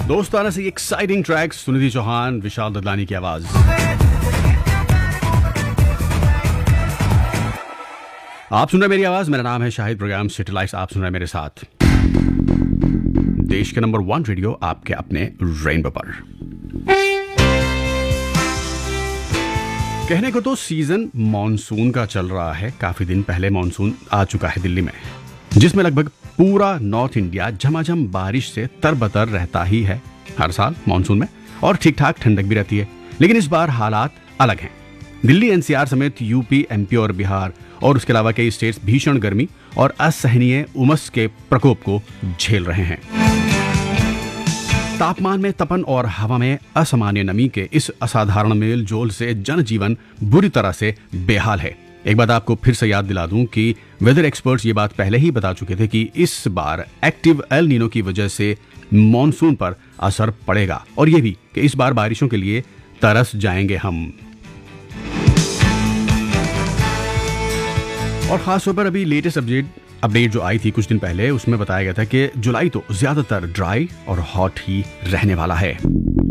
दोस्ताना से exciting track, Sunidhi Chauhan, Vishal Dadlani की आवाज। आप सुन रहे मेरी आवाज, मेरा नाम है शाहिद, प्रोग्राम सिटी लाइट्स आप सुन रहे मेरे साथ देश के नंबर 1 रेडियो आपके अपने रेनबो पर। कहने को तो सीजन मॉनसून का चल रहा है। काफी दिन पहले मॉनसून आ चुका है दिल्ली में, जिसमें लगभग पूरा नॉर्थ इंडिया झमाझम बारिश से तरबतर रहता ही है हर साल मॉनसून में, और ठीक ठाक ठंडक भी रहती है। लेकिन इस बार हालात अलग हैं। दिल्ली एनसीआर समेत यूपी, एमपी और बिहार और उसके अलावा कई स्टेट्स भीषण गर्मी और असहनीय उमस के प्रकोप को झेल रहे हैं। तापमान में तपन और हवा में असामान्य नमी के इस असाधारण मेल जोल से जनजीवन बुरी तरह से बेहाल है। एक बात आपको फिर से याद दिला दूं कि वेदर एक्सपर्ट्स ये बात पहले ही बता चुके थे कि इस बार एक्टिव एल नीनो की वजह से मॉनसून पर असर पड़ेगा, और ये भी कि इस बार बारिशों के लिए तरस जाएंगे हम। और खासतौर पर अभी लेटेस्ट अपडेट जो आई थी कुछ दिन पहले, उसमें बताया गया था कि जुलाई तो ज्यादातर ड्राई और हॉट ही रहने वाला है।